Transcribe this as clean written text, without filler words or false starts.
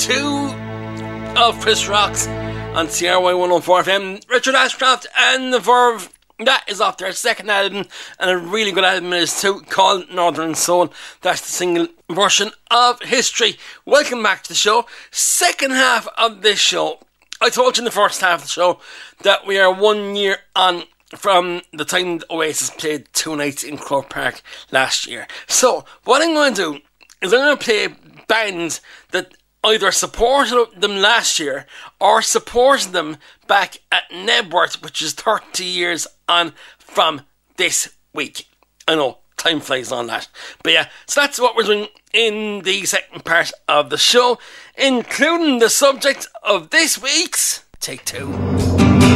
2 of Chris Rocks on CRY 104 FM. Richard Ashcroft and The Verve. That is off their second album, and a really good album it is too, called Northern Soul. That's the single version of History. Welcome back to the show. Second half of this show. I told you in the first half of the show that we are 1 year on from the time Oasis played 2 nights in Croke Park last year. So, what I'm going to do is I'm going to play bands that either supported them last year or supported them back at Nebworth, which is 30 years on from this week. I know, time flies on that. But yeah, so that's what we're doing in the second part of the show, including the subject of this week's Take Two.